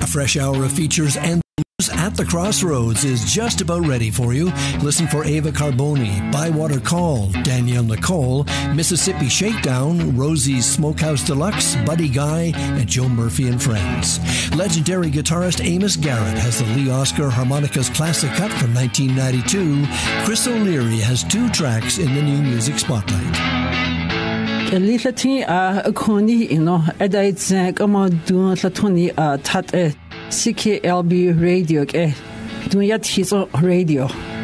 A fresh hour of features and news at the Crossroads is just about ready for you. Listen for Ava Carboni, Bywater Call, Danielle Nicole, Mississippi Shakedown, Rosie's Smokehouse Deluxe, Buddy Guy, and Joe Murphy and Friends. Legendary guitarist Amos Garrett has the Lee Oscar Harmonicas Classic Cut from 1992. Chris O'Leary has 2 tracks in the New Music Spotlight. Lithati Koni Edites Gamadun Latoni Tat CKLB Radio Dunyat Hizo Radio.